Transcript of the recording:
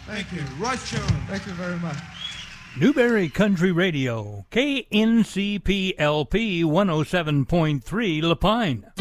Thank you. Roger. Thank you very much. Newberry Country Radio, KNCPLP 107.3 La Pine.